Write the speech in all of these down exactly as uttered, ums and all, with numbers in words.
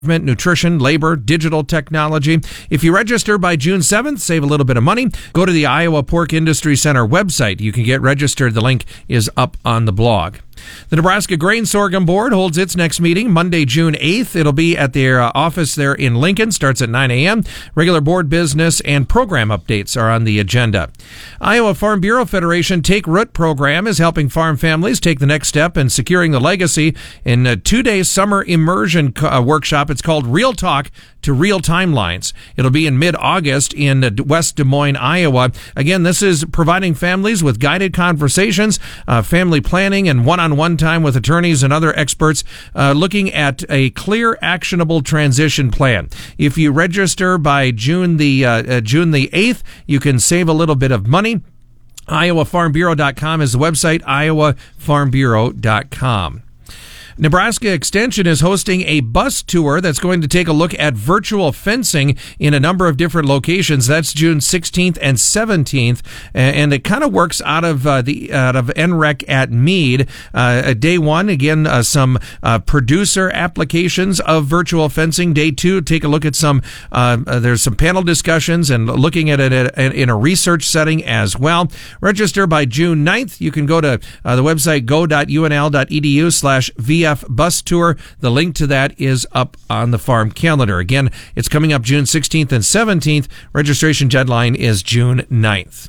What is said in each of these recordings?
nutrition, labor, digital technology. If you register by June seventh, save a little bit of money. Go to the Iowa Pork Industry Center website. You can get registered. The link is up on the blog. The Nebraska Grain Sorghum Board holds its next meeting Monday, June eighth. It'll be at their uh, office there in Lincoln. Starts at nine a.m. Regular board business and program updates are on the agenda. Iowa Farm Bureau Federation Take Root program is helping farm families take the next step in securing the legacy in a two-day summer immersion uh, workshop. It's called Real Talk to Real Timelines. It'll be in mid-August in uh, West Des Moines, Iowa. Again, this is providing families with guided conversations, uh, family planning, and one-on-one time with attorneys and other experts uh, looking at a clear, actionable transition plan. If you register by June the uh, uh, June the eighth, you can save a little bit of money. Iowa Farm Bureau dot com is the website, Iowa Farm Bureau dot com. Nebraska Extension is hosting a bus tour that's going to take a look at virtual fencing in a number of different locations. That's June sixteenth and seventeenth, and it kind of works out of uh, the out of N R E C at Meade. Uh, day one, again, uh, some uh, producer applications of virtual fencing. Day two, take a look at some. Uh, uh, there's some panel discussions and looking at it in a research setting as well. Register by June ninth. You can go to uh, the website go dot U N L dot E D U slash V F bus tour. The link to that is up on the farm calendar. Again, it's coming up June sixteenth and seventeenth. Registration deadline is June ninth.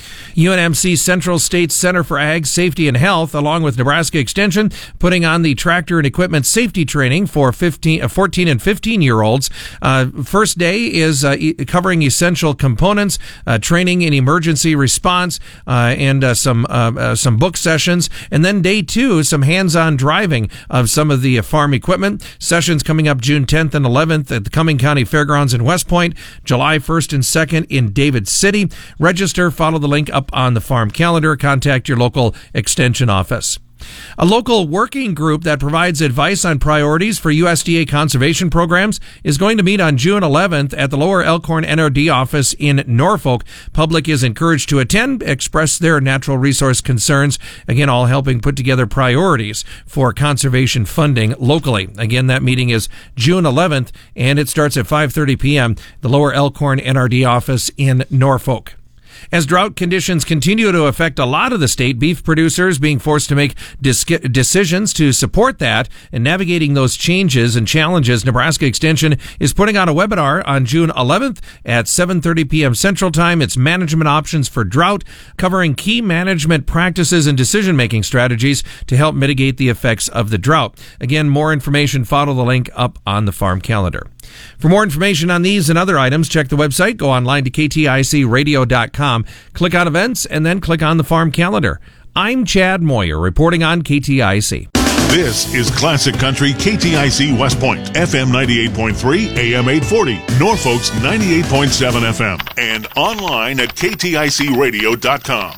U N M C Central States Center for Ag Safety and Health, along with Nebraska Extension, putting on the tractor and equipment safety training for fifteen, fourteen and fifteen-year-olds. Uh, first day is uh, e- covering essential components, uh, training in emergency response, uh, and uh, some uh, uh, some book sessions. And then day two, some hands-on driving of some of the uh, farm equipment. Sessions coming up June tenth and eleventh at the Cumming County Fairgrounds in West Point, July first and second in David City. Register, follow the link up on the farm calendar. Contact your local extension office. A local working group that provides advice on priorities for U S D A conservation programs is going to meet on June eleventh at the Lower Elkhorn N R D office in Norfolk. Public is encouraged to attend, express their natural resource concerns, again, all helping put together priorities for conservation funding locally. Again, that meeting is June eleventh, and it starts at five thirty p.m. the Lower Elkhorn N R D office in Norfolk. As drought conditions continue to affect a lot of the state, beef producers being forced to make dis- decisions to support that and navigating those changes and challenges, Nebraska Extension is putting on a webinar on June eleventh at seven thirty p.m. Central Time. It's Management Options for Drought, covering key management practices and decision-making strategies to help mitigate the effects of the drought. Again, more information, follow the link up on the farm calendar. For more information on these and other items, check the website, go online to K T I C radio dot com, click on events, and then click on the farm calendar. I'm Chad Moyer, reporting on K T I C. This is Classic Country K T I C West Point, F M ninety-eight point three, A M eight forty, Norfolk's ninety-eight point seven F M, and online at K T I C radio dot com.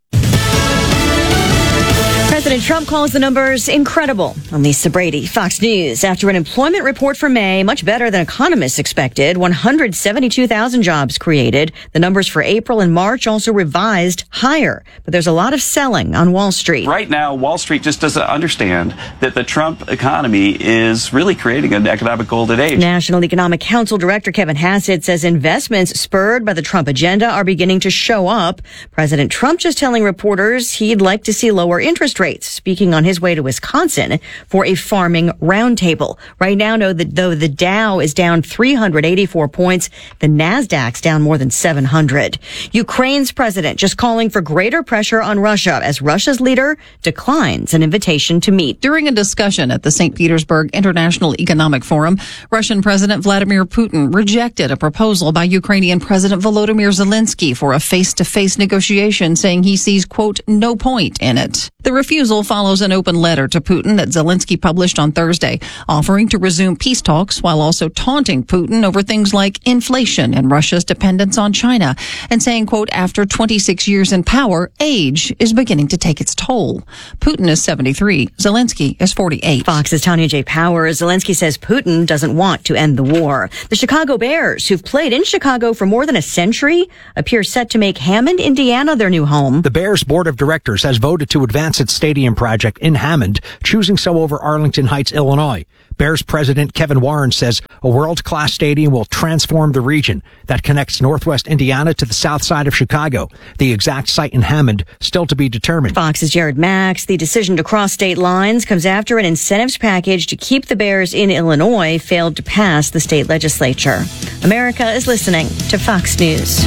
President Trump calls the numbers incredible. I'm Lisa Brady, Fox News. After an employment report for May, much better than economists expected, one hundred seventy-two thousand jobs created. The numbers for April and March also revised higher. But there's a lot of selling on Wall Street. Right now, Wall Street just doesn't understand that the Trump economy is really creating an economic golden age. National Economic Council Director Kevin Hassett says investments spurred by the Trump agenda are beginning to show up. President Trump just telling reporters he'd like to see lower interest rates. Speaking on his way to Wisconsin for a farming roundtable. Right now, know that though the Dow is down three hundred eighty-four points, the Nasdaq's down more than seven hundred. Ukraine's president just calling for greater pressure on Russia as Russia's leader declines an invitation to meet. During a discussion at the Saint Petersburg International Economic Forum, Russian President Vladimir Putin rejected a proposal by Ukrainian President Volodymyr Zelensky for a face-to-face negotiation, saying he sees, quote, no point in it. The refusal follows an open letter to Putin that Zelensky published on Thursday, offering to resume peace talks while also taunting Putin over things like inflation and Russia's dependence on China, and saying, quote, after twenty-six years in power, age is beginning to take its toll. Putin is seventy-three. Zelensky is forty-eight. Fox's Tanya J. Powers. Zelensky says Putin doesn't want to end the war. The Chicago Bears, who've played in Chicago for more than a century, appear set to make Hammond, Indiana, their new home. The Bears board of directors has voted to advance its stadium project in Hammond, choosing so over Arlington Heights, Illinois. Bears president Kevin Warren says a world-class stadium will transform the region that connects northwest Indiana to the south side of Chicago. The exact site in Hammond still to be determined. Fox's Jared Max. The decision to cross state lines comes after an incentives package to keep the Bears in Illinois failed to pass the state legislature. America is listening to Fox News.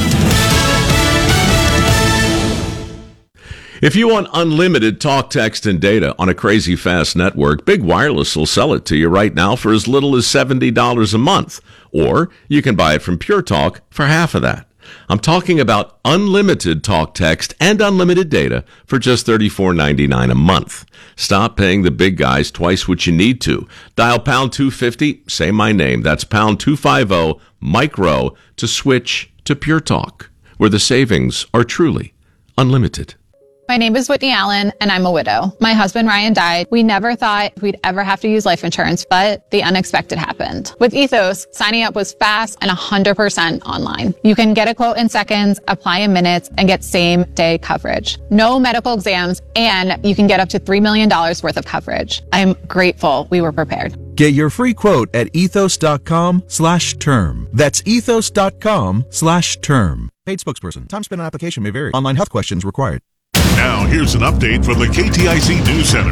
If you want unlimited talk, text, and data on a crazy fast network, Big Wireless will sell it to you right now for as little as seventy dollars a month. Or you can buy it from Pure Talk for half of that. I'm talking about unlimited talk, text, and unlimited data for just thirty-four ninety-nine a month. Stop paying the big guys twice what you need to. Dial pound two fifty, say my name. That's pound two fifty, micro, to switch to Pure Talk, where the savings are truly unlimited. My name is Whitney Allen, and I'm a widow. My husband, Ryan, died. We never thought we'd ever have to use life insurance, but the unexpected happened. With Ethos, signing up was fast and one hundred percent online. You can get a quote in seconds, apply in minutes, and get same-day coverage. No medical exams, and you can get up to three million dollars worth of coverage. I'm grateful we were prepared. Get your free quote at ethos.com slash term. That's ethos.com slash term. Paid spokesperson. Time spent on application may vary. Online health questions required. Now, here's an update from the K T I C News Center.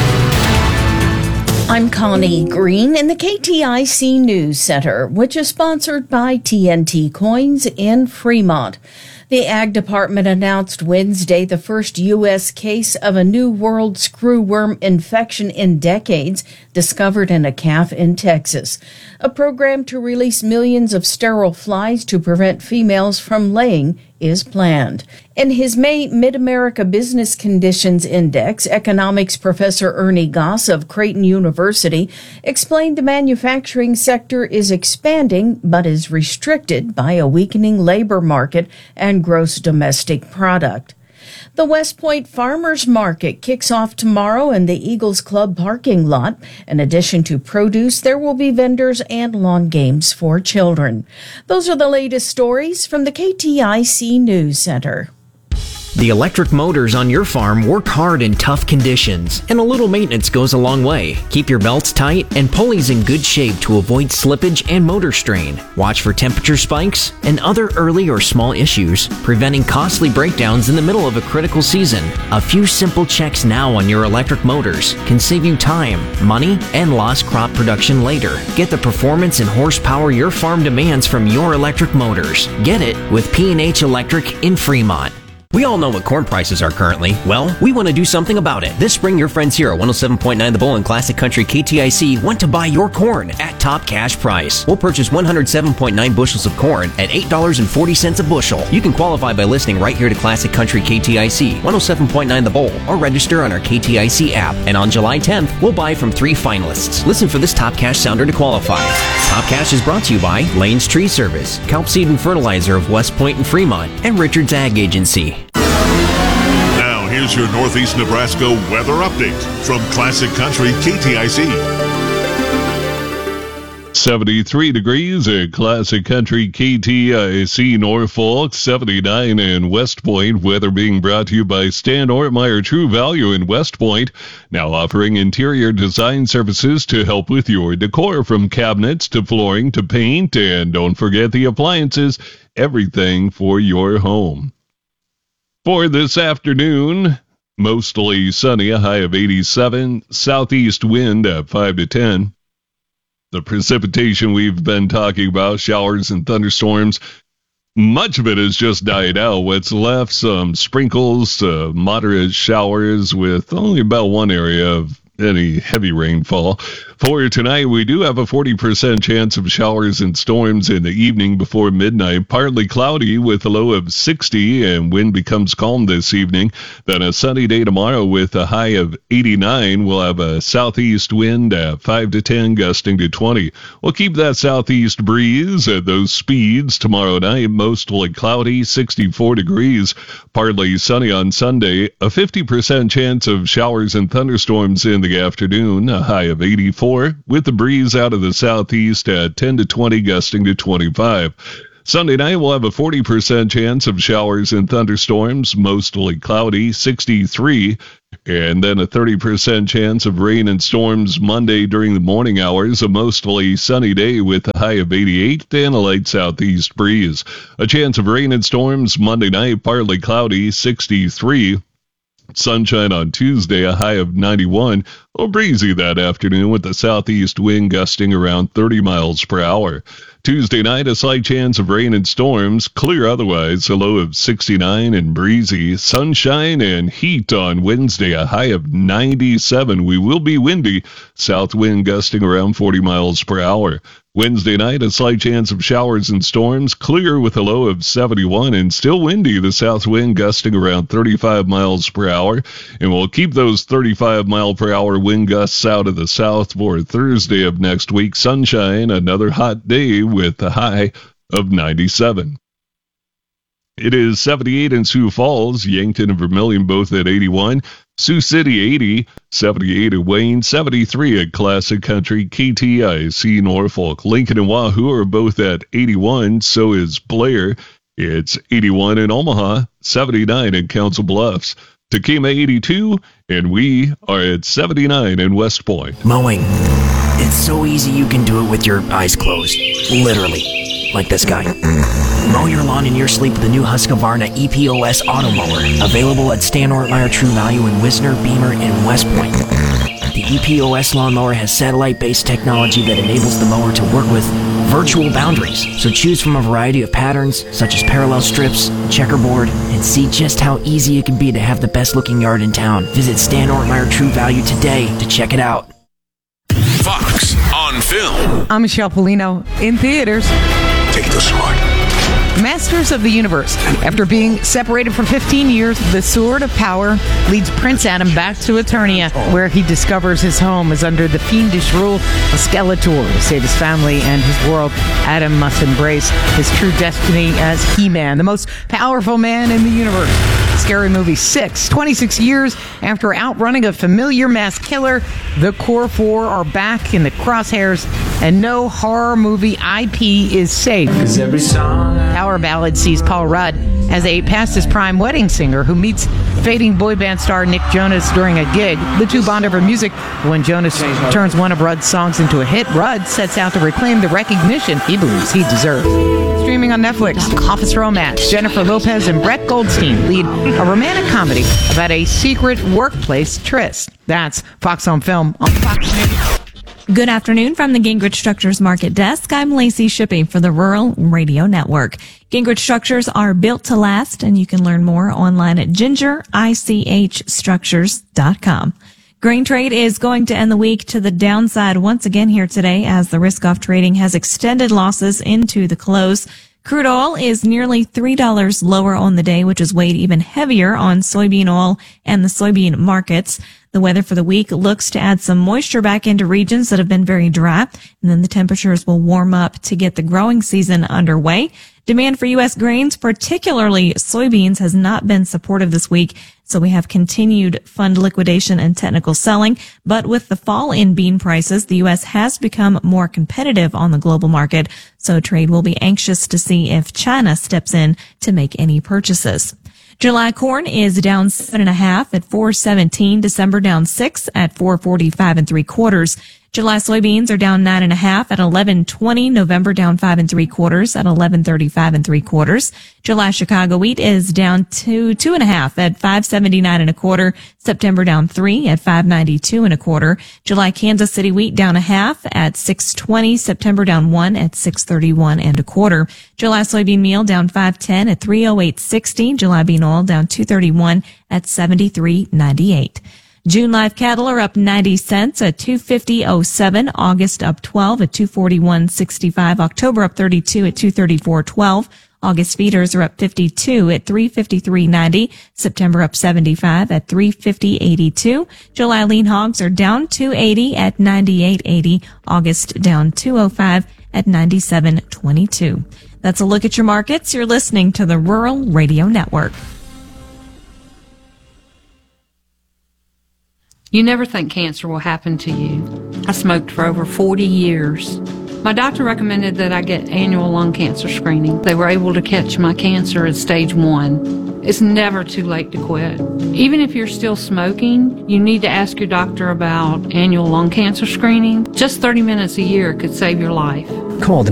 I'm Connie Green in the K T I C News Center, which is sponsored by T N T Coins in Fremont. The Ag Department announced Wednesday the first U S case of a new world screwworm infection in decades discovered in a calf in Texas. A program to release millions of sterile flies to prevent females from laying is planned. In his May Mid-America Business Conditions Index, economics professor Ernie Goss of Creighton University explained the manufacturing sector is expanding but is restricted by a weakening labor market and gross domestic product. The West Point Farmers Market kicks off tomorrow in the Eagles Club parking lot. In addition to produce, there will be vendors and lawn games for children. Those are the latest stories from the K T I C News Center. The electric motors on your farm work hard in tough conditions, and a little maintenance goes a long way. Keep your belts tight and pulleys in good shape to avoid slippage and motor strain. Watch for temperature spikes and other early or small issues, preventing costly breakdowns in the middle of a critical season. A few simple checks now on your electric motors can save you time, money, and lost crop production later. Get the performance and horsepower your farm demands from your electric motors. Get it with P and H Electric in Fremont. We all know what corn prices are currently. Well, we want to do something about it. This spring, your friends here at one oh seven point nine The Bull and Classic Country K T I C want to buy your corn at top cash price. We'll purchase one hundred seven point nine bushels of corn at eight dollars and forty cents a bushel. You can qualify by listening right here to Classic Country K T I C, one oh seven point nine The Bull, or register on our K T I C app. And on July tenth, we'll buy from three finalists. Listen for this top cash sounder to qualify. Top Cash is brought to you by Lane's Tree Service, Kelp Seed and Fertilizer of West Point and Fremont, and Richard's Ag Agency. Now, here's your Northeast Nebraska weather update from Classic Country K T I C. seventy-three degrees at Classic Country K T I C Norfolk, seventy-nine in West Point. Weather being brought to you by Stan Ortmeyer True Value in West Point, now offering interior design services to help with your decor, from cabinets to flooring to paint. And don't forget the appliances, everything for your home. For this afternoon, mostly sunny, a high of eighty-seven, southeast wind at five to ten. The precipitation we've been talking about, showers and thunderstorms, much of it has just died out. What's left, some sprinkles, uh, moderate showers with only about one area of any heavy rainfall. For tonight, we do have a forty percent chance of showers and storms in the evening before midnight. Partly cloudy with a low of sixty, and wind becomes calm this evening. Then a sunny day tomorrow with a high of eighty-nine. We'll have a southeast wind at five to ten, gusting to twenty. We'll keep that southeast breeze at those speeds tomorrow night. Mostly cloudy, sixty-four degrees. Partly sunny on Sunday. A fifty percent chance of showers and thunderstorms in the afternoon. A high of eighty-four. With the breeze out of the southeast at ten to twenty, gusting to twenty-five. Sunday night, we'll have a forty percent chance of showers and thunderstorms, mostly cloudy, sixty-three. And then a thirty percent chance of rain and storms Monday during the morning hours. A mostly sunny day with a high of eighty-eight and a light southeast breeze. A chance of rain and storms Monday night, partly cloudy, sixty-three. Sunshine on Tuesday, a high of ninety-one. A little breezy that afternoon with the southeast wind gusting around thirty miles per hour. Tuesday night, a slight chance of rain and storms. Clear otherwise, a low of sixty-nine and breezy. Sunshine and heat on Wednesday, a high of ninety-seven. We will be windy. South wind gusting around forty miles per hour. Wednesday night, a slight chance of showers and storms. Clear with a low of seventy-one and still windy. The south wind gusting around thirty-five miles per hour. And we'll keep those thirty-five mile per hour wind gusts out of the south for Thursday of next week. Sunshine, another hot day with a high of ninety-seven. It is seventy-eight in Sioux Falls, Yankton and Vermilion both at eighty-one, Sioux City eighty, seventy-eight at Wayne, seventy-three at Classic Country, K T I C Norfolk. Lincoln and Wahoo are both at eighty-one, so is Blair. It's eighty-one in Omaha, seventy-nine in Council Bluffs. Takema eighty-two, and we are at seventy-nine in West Point. Mowing. It's so easy you can do it with your eyes closed. Literally. Like this guy. Mow your lawn in your sleep with the new Husqvarna E P O S Auto Mower. Available at Stan Ortmeyer True Value in Wisner, Beamer, and West Point. The E P O S lawnmower has satellite-based technology that enables the mower to work with virtual boundaries. So choose from a variety of patterns, such as parallel strips, checkerboard, and see just how easy it can be to have the best-looking yard in town. Visit Stan Ortmeyer True Value today to check it out. Fox on Film. I'm Michelle Polino. In theaters, Take the sword. Masters of the Universe. After being separated for fifteen years, the Sword of Power leads Prince Adam back to Eternia, where he discovers his home is under the fiendish rule of Skeletor. To save his family and his world, Adam must embrace his true destiny as He-Man, the most powerful man in the universe. Scary Movie six. twenty-six years after outrunning a familiar mass killer, the core four are back in the crosshairs, and no horror movie I P is safe. Every song Power Ballad sees Paul Rudd as a past his prime wedding singer who meets fading boy band star Nick Jonas during a gig. The two bond over music. When Jonas turns one of Rudd's songs into a hit, Rudd sets out to reclaim the recognition he believes he deserves. Streaming on Netflix, Office Romance. Jennifer Lopez and Brett Goldstein lead a romantic comedy about a secret workplace tryst. That's Fox on Film on Fox News. Good afternoon from the Gingrich Structures Market Desk. I'm Lacey Shippey for the Rural Radio Network. Gingrich Structures are built to last, and you can learn more online at ginger ich structures dot com. Grain trade is going to end the week to the downside once again here today as the risk-off trading has extended losses into the close. Crude oil is nearly three dollars lower on the day, which is weighed even heavier on soybean oil and the soybean markets. The weather for the week looks to add some moisture back into regions that have been very dry, and then the temperatures will warm up to get the growing season underway. Demand for U S grains, particularly soybeans, has not been supportive this week, so we have continued fund liquidation and technical selling. But with the fall in bean prices, the U S has become more competitive on the global market, so trade will be anxious to see if China steps in to make any purchases. July corn is down seven and a half at four seventeen. December down six at four forty-five and three quarters. July soybeans are down nine and a half at eleven twenty. November down five and three quarters at eleven thirty-five and three quarters. July Chicago wheat is down two two and a half at five seventy-nine and a quarter. September down three at five ninety-two and a quarter. July Kansas City wheat down a half at six twenty. September down one at six thirty-one and a quarter. July soybean meal down five ten at three oh eight sixty. July bean oil down two thirty-one at seventy-three ninety-eight. June live cattle are up ninety cents at two fifty oh seven. August up twelve at two forty-one sixty-five. October up thirty-two at two thirty-four twelve. August feeders are up fifty-two at three fifty-three ninety. September up seventy-five at three fifty eighty-two. July lean hogs are down two eighty at ninety-eight eighty. August down two oh five at ninety-seven twenty-two. That's a look at your markets. You're listening to the Rural Radio Network. You never think cancer will happen to you. I smoked for over forty years. My doctor recommended that I get annual lung cancer screening. They were able to catch my cancer at stage one. It's never too late to quit. Even if you're still smoking, you need to ask your doctor about annual lung cancer screening. Just thirty minutes a year could save your life. Call the